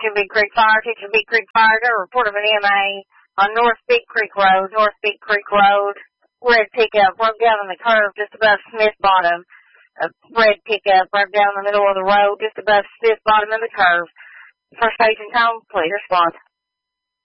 Attention Big Creek Fire. Attention Big Creek Fire. Got a report of an MA on North Big Creek Road. North Big Creek Road. Red pickup broke down on the curve just above Smith Bottom. A red pickup broke down in the middle of the road just above Smith Bottom of the curve. First station home, please respond.